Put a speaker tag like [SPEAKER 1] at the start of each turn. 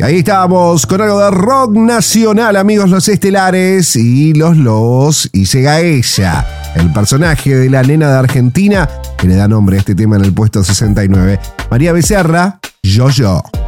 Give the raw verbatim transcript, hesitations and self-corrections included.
[SPEAKER 1] Ahí estábamos con algo de rock nacional, amigos, Los Estelares y Los Lobos y Llega Ella, el personaje de la nena de Argentina que le da nombre a este tema en el puesto sesenta y nueve. María Becerra, Yo Yo.